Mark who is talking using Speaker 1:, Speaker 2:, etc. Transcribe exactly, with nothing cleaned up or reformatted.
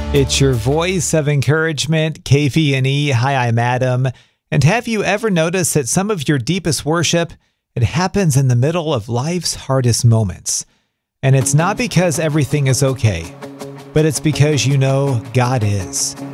Speaker 1: It's your voice of encouragement, K V N E. Hi, I'm Adam. And have you ever noticed that some of your deepest worship, it happens in the middle of life's hardest moments? And it's not because everything is okay, but it's because you know God is.